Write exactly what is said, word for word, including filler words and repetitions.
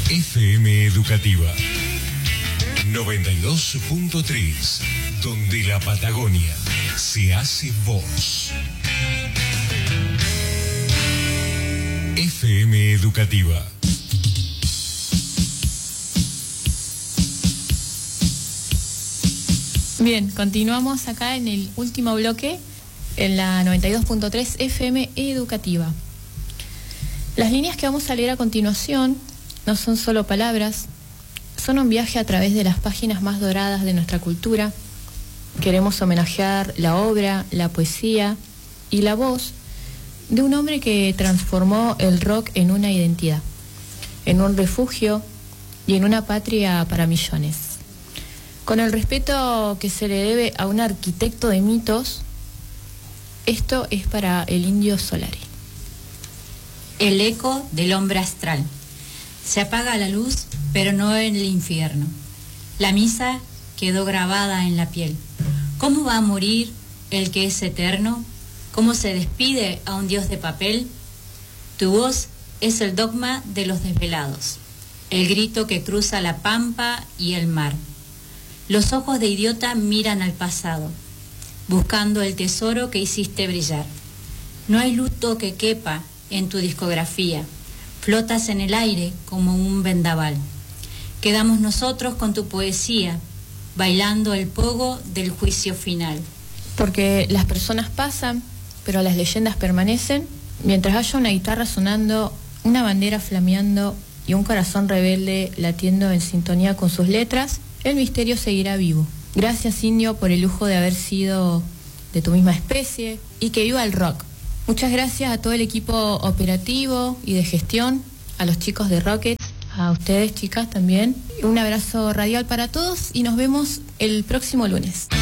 F M Educativa noventa y dos punto tres, donde la Patagonia se hace voz. F M Educativa. Bien, continuamos acá en el último bloque, en la noventa y dos punto tres F M Educativa. Las líneas que vamos a leer a continuación no son solo palabras, son un viaje a través de las páginas más doradas de nuestra cultura. Queremos homenajear la obra, la poesía y la voz de un hombre que transformó el rock en una identidad, en un refugio y en una patria para millones. Con el respeto que se le debe a un arquitecto de mitos, esto es para el Indio Solari. El eco del hombre astral. Se apaga la luz, pero no en el infierno. La misa quedó grabada en la piel. ¿Cómo va a morir el que es eterno? ¿Cómo se despide a un dios de papel? Tu voz es el dogma de los desvelados, el grito que cruza la pampa y el mar. Los ojos de idiota miran al pasado, buscando el tesoro que hiciste brillar. No hay luto que quepa en tu discografía, flotas en el aire como un vendaval. Quedamos nosotros con tu poesía, bailando el pogo del juicio final. Porque las personas pasan, pero las leyendas permanecen. Mientras haya una guitarra sonando, una bandera flameando y un corazón rebelde latiendo en sintonía con sus letras, el misterio seguirá vivo. Gracias, Indio, por el lujo de haber sido de tu misma especie, y que viva el rock. Muchas gracias a todo el equipo operativo y de gestión, a los chicos de Rockets, a ustedes, chicas, también. Un abrazo radial para todos y nos vemos el próximo lunes.